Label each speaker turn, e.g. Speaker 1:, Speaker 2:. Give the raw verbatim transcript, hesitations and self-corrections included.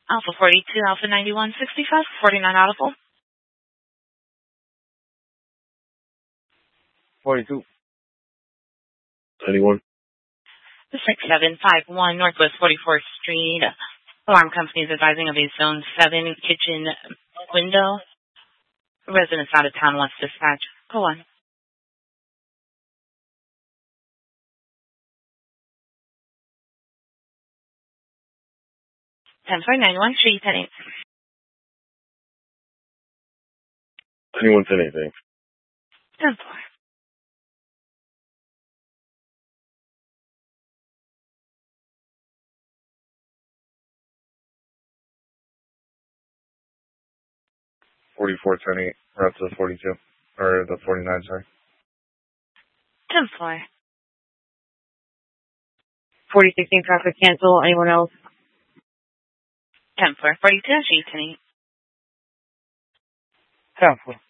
Speaker 1: Alpha forty-two, Alpha ninety-one, sixty-five, forty-nine audible.
Speaker 2: forty-two. ninety-one.
Speaker 1: six seven five one Northwest forty-fourth Street. Alarm company is advising of a Zone seven kitchen window. Residents out of town wants dispatch. Go on. ten four ninety-one, Street ten eight.
Speaker 2: ninety-one ten eight, thanks.
Speaker 1: ten four.
Speaker 2: forty-four ten eight. Or up to the forty-two. Or the forty-nine, sorry.
Speaker 1: ten four.
Speaker 3: forty sixteen traffic cancel. Anyone else?
Speaker 1: ten four. forty-two, Street ten eight.
Speaker 3: ten four.